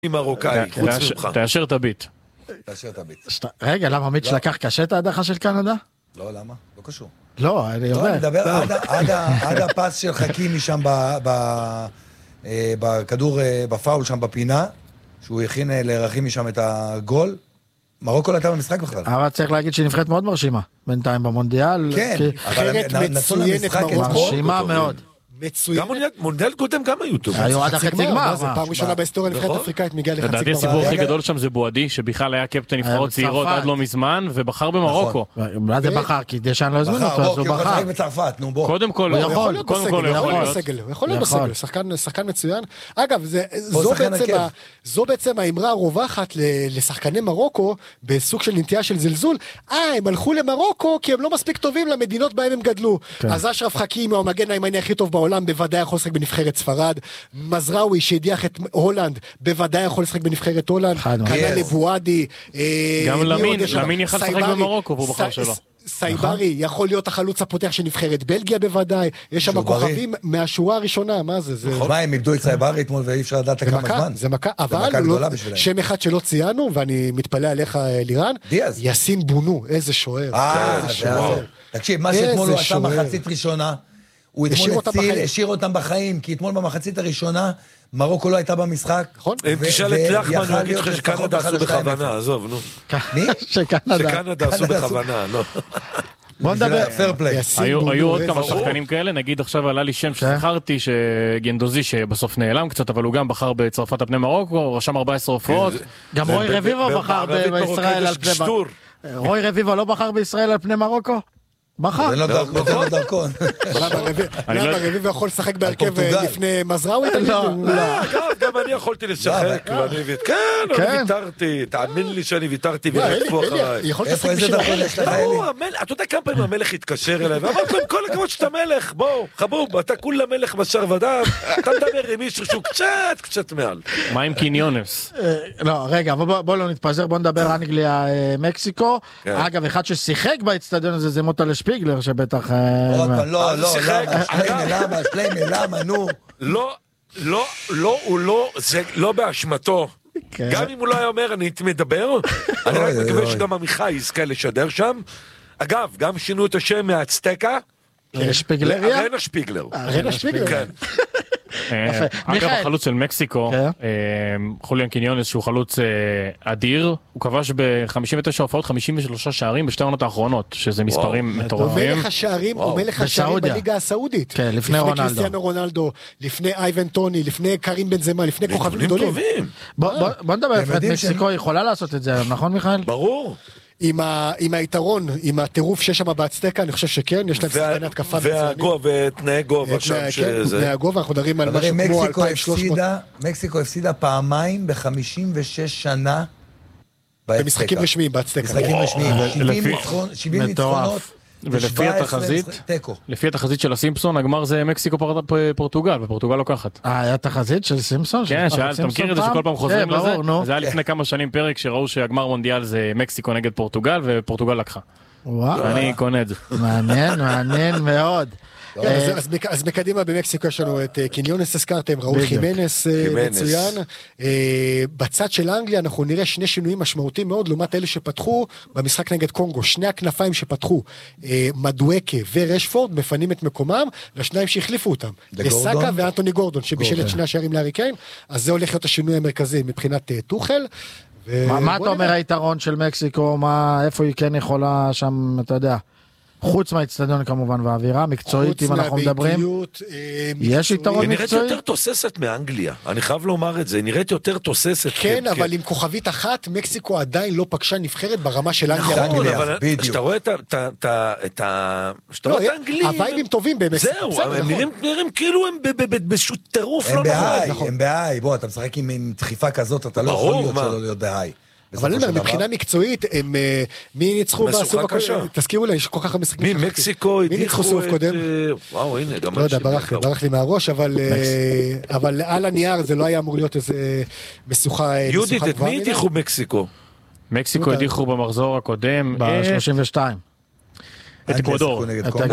מרוקאי, חוץ ממך. תאשר את הביט. תאשר את הביט. רגע, למה מיץ' לקח קשה את ההדחה של קנדה? לא, למה? לא קשור. לא, אני לא, אומר. אני מדבר עד הפס של חכימי שם בכדור, בפאול שם בפינה, שהוא הכין לרחימי שם את הגול. מרוקו לא הייתה במשחק בכלל. אבל צריך להגיד שהיא נבחרת מאוד מרשימה, בינתיים במונדיאל. כן, אבל נתנו למשחק מרשימה מאוד. גם מונדיאל קודם גם היו טוב. היו עד החצי גמר. זה פעם ראשונה בהיסטוריה נבחרת אפריקאית מגיעה לחצי גמר. לדעתי הסיפור הכי גדול שם זה בועדי, שבכלל היה קפטן נבחרות צעירות עד לא מזמן, ובחר במרוקו. מה זה בחר? כי דשאן לא הזמין אותו, אז הוא בחר. קודם כל, הוא יכול להיות בסגל, שחקן מצוין. אגב, זו בעצם האמרה הרווחת לשחקני מרוקו, בסוג של נטייה של זלזול. הם הלכו למרוקו כי הם לא מספיק טובים למדינות בהם הם גדלו. אז אשרף חכימי הוא המגן הימני הכי טוב בעולם, בוודאי יכול לשחק בנבחרת ספרד. מזראוי שהדיח את הולנד, בוודאי יכול לשחק בנבחרת הולנד. כנ"ל לבואדי. גם למין יכל לשחק במרוקו, והוא בחר שלו. סייברי יכול להיות החלוץ הפותח של נבחרת בלגיה בוודאי. יש שם כוכבים מהשורה הראשונה. מה זה? מה, הם איבדו את סייברי אתמול ואי אפשר לדעת כמה זמן? זה מכה, אבל שם אחד שלא ציינו, ואני מתפלא עליך לירן, יאסין בונו, איזה שוער. תקשיב, מה שאתמול הוא עשה מחצית ראשונה, הוא אתמול השאיר אותם בחיים, כי אתמול במחצית הראשונה, מרוקו לא הייתה במשחק. אם תשאל את לחמן, הוא יגיד לך שקנדה עשו בכוונה, עזוב, נו. מי? שקנדה עשו בכוונה, לא. בוא נדבר. היו עוד כמה שחקנים כאלה, נגיד עכשיו עלה לי שם שזכרתי שגנדוזי שבסוף נעלם קצת, אבל הוא גם בחר בצרפת על פני מרוקו, רשם 14 הופעות. גם רוי רביבו בחר בישראל על פני מרוקו. רוי רביבו לא בחר בישראל על פני מרוקו? בחר. זה לא דרכון. למה רביבו יכול לשחק בהרכב לפני מזראוי? גם אני יכולתי לשחק, כן, אני ויתרתי, תאמין לי שאני ויתרתי ולקפו אחריי. איזה דרכון יש לך אלי? אתה יודע כמה פעמים המלך התקשר אליי, ואמרתי להם, כל הכבוד שאתה מלך, בוא, חבוב, אתה כולה מלך בשר ודם, אתה מדבר עם מישהו שהוא קצת מעל. מה עם קיניונס? לא, רגע, בוא לא נתפזר, בוא נדבר אנגליה, מקסיקו. אגב, אחד ששיחק באצטדיון הזה זה מוטלה שפיגלר, שבטח... למה, נו. לא, הוא לא, זה לא באשמתו. גם אם הוא לא היה אומר, אני הייתי מדבר, אני רק מקווה שגם עמיחי יזכה לשדר שם. אגב, גם שינו את השם מהאצטקה. שפיגלריה? ארנה שפיגלר. ארנה שפיגלר? כן. אגב, החלוץ של מקסיקו, חוליאן קיניונס, שהוא חלוץ אדיר, הוא כבש ב-59 הופעות 53 שערים בשתי העונות האחרונות, שזה מספרים מטורפים. הוא מלך השערים בליגה הסעודית. כן, לפני רונלדו. לפני קריסטיאנו רונלדו, לפני אייבן טוני, לפני קרים בנזמה, לפני כוכבים גדולים. בוא נדבר, מקסיקו יכולה לעשות את זה, נכון מיכאל? ברור. עם היתרון, עם הטירוף שיש שם באצטקה, אני חושב שכן, יש להם שחקני התקפה ותנאי גובה שם שזה... תנאי הגובה, אנחנו מדברים על משהו כמו 2,300. מקסיקו הפסידה פעמיים ב-56 שנה במשחקים רשמיים באצטקה. משחקים רשמיים, 70 ניצחונות. לפי התחזית של הסימפסון, הגמר זה מקסיקו פורטוגל, ופורטוגל לוקחת. היה תחזית של סימפסון? כן, אתה מכיר את זה שכל פעם חוזרים לזה? זה היה לפני כמה שנים פרק שראו שהגמר מונדיאל זה מקסיקו נגד פורטוגל, ופורטוגל לקחה. אני קונה את זה. מעניין מאוד. אז מקדימה במקסיקו יש לנו את קיניונס הזכרתם, ראול חימנס מצוין. בצד של אנגליה אנחנו נראה שני שינויים משמעותיים מאוד לעומת אלה שפתחו במשחק נגד קונגו. שני הכנפיים שפתחו, מדואקה ורשפורד, מפנים את מקומם לשניים שהחליפו אותם, לסאקה ואנטוני גורדון שבישל את שני השערים להרי קיין. אז זה הולך להיות השינוי המרכזי מבחינת טוחל. מה אתה אומר היתרון של מקסיקו? איפה היא כן יכולה שם, אתה יודע, חוץ מהאצטדיון כמובן והאווירה מקצועית, אם אנחנו מדברים, יש יתרון מקצועי? היא נראית יותר תוססת מאנגליה, אני חייב לומר את זה, היא נראית יותר תוססת. כן, אבל עם כוכבית אחת, מקסיקו עדיין לא פגשה נבחרת ברמה של אנגליה. נכון, אבל כשאתה רואה את האנגלים, הווייבים טובים במקסיקו. זהו, הם נראים כאילו הם באיזשהו טירוף לא נכון. הם בהיי, בוא, אתה משחק עם דחיפה כזאת, אתה לא יכול להיות שלא להיות בהיי. אבל מבחינה מקצועית, מי ניצחו בסוף הקודם? תזכירו לי, יש כל כך המשחקים. מי מקסיקו הדיחו את... קודם? וואו, הנה, גם... לא יודע, ברח לי מהראש, אבל על הנייר זה לא היה אמור להיות איזה משוכה... יהודית, את מי הדיחו מקסיקו? מקסיקו הדיחו במחזור הקודם. ב-32. את אקוודור.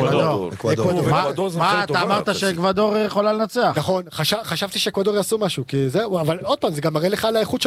מה, אתה אמרת שאקוודור יכולה לנצח? נכון, חשבתי שאקוודור יעשו משהו, כי זהו, אבל עוד פעם, זה גם מראה לך על האיכות של